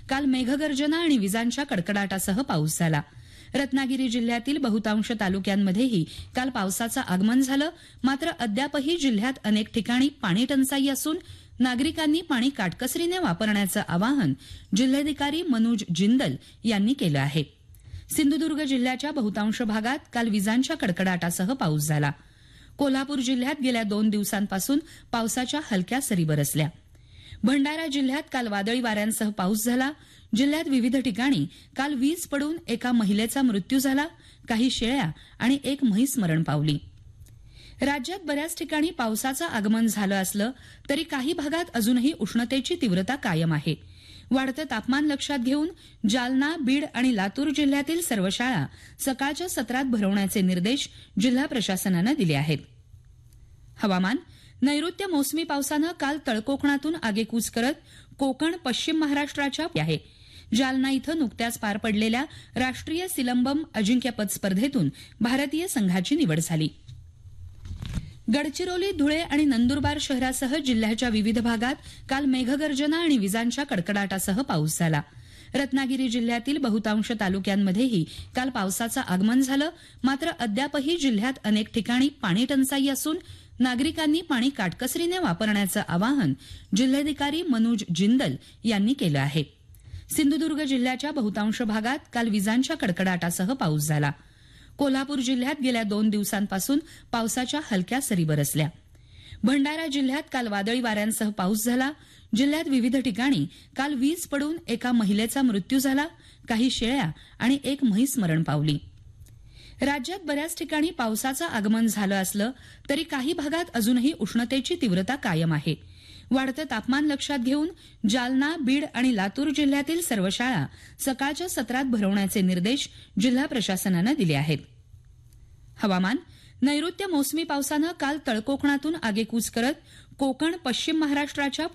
काल मेघगर्जना आणि विजांच्या कडकडाटासह पाऊस झाला. रत्नागिरी जिल्ह्यातील बहुतांश तालुक्यांमध्येही काल पावसाचं आगमन झालं. मात्र अद्यापही जिल्ह्यात अनेक ठिकाणी पाणी टंचाई असून नागरिकांनी पाणी काटकसरीने वापरण्याचं आवाहन जिल्हाधिकारी मनोज जिंदल यांनी केलं आहे. सिंधुदुर्ग जिल्ह्याच्या बहुतांश भागात काल विजांच्या कडकडाटासह पाऊस झाला. कोल्हापूर जिल्ह्यात गेल्या 2 दिवसांपासून पावसाच्या हलक्या सरी बरसल्या. भंडारा जिल्ह्यात काल वादळी वाऱ्यांसह पाऊस झाला. जिल्ह्यात विविध ठिकाणी काल वीज पडून एका महिलेचा मृत्यू झाला. काही शेळ्या आणि एक म्हैस मरण पावली. राज्यात बऱ्याच ठिकाणी पावसाचं आगमन झालं असलं तरी काही भागात अजूनही उष्णतेची तीव्रता कायम आहे. वाढतं तापमान लक्षात घेऊन जालना, बीड आणि लातूर जिल्ह्यातील सर्व शाळा सकाळच्या सत्रात भरवण्याचे निर्देश जिल्हा प्रशासनानं दिले आहेत. हवामान. नैऋत्य मोसमी पावसानं काल तळकोकणातून आगेकूच करत कोकण, पश्चिम महाराष्ट्राच्या आहे. जालना इथं नुकत्याच पार पडलेल्या राष्ट्रीय सिलंबम अजिंक्यपद स्पर्धेतून भारतीय संघाची निवड झाली. गडचिरोली, धुळे आणि नंदुरबार शहरासह जिल्ह्याच्या विविध भागात काल मेघगर्जना आणि विजांच्या कडकडाटासह पाऊस झाला. रत्नागिरी जिल्ह्यातील बहुतांश तालुक्यांमध्येही काल पावसाचं आगमन झालं. मात्र अद्यापही जिल्ह्यात अनेक ठिकाणी पाणी टंचाई असून नागरिकांनी पाणी काटकसरीने वापरण्याचं आवाहन जिल्हाधिकारी मनोज जिंदल यांनी केलं आहे. सिंधुदुर्ग जिल्ह्याच्या बहुतांश भागात काल विजांच्या कडकडाटासह पाऊस झाला. कोल्हापूर जिल्ह्यात गेल्या 2 दिवसांपासून पावसाच्या हलक्या सरी बरसल्या. भंडारा जिल्ह्यात काल वादळी वाऱ्यांसह पाऊस झाला. जिल्ह्यात विविध ठिकाणी काल वीज पडून एका महिलेचा मृत्यू झाला. काही शेळ्या आणि एक म्हैस मरण पावली. राज्यात बऱ्याच ठिकाणी पावसाचं आगमन झालं असलं तरी काही भागात अजूनही उष्णतेची तीव्रता कायम आहे. वाढतं तापमान लक्षात घेऊन जालना, बीड आणि लातूर जिल्ह्यातील सर्व शाळा सकाळच्या सत्रात भरवण्याचे निर्देश जिल्हा प्रशासनानं दिले आहेत. हवामान. नैऋत्य मोसमी पावसानं काल तळकोकणातून आगेकूच करत कोकण, पश्चिम महाराष्ट्राच्या